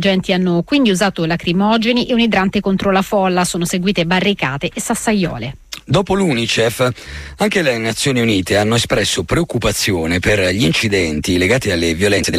agenti hanno quindi usato lacrimogeni e un idrante contro la folla, sono seguite barricate e sassaiole. Dopo l'UNICEF, anche le Nazioni Unite hanno espresso preoccupazione per gli incidenti legati alle violenze della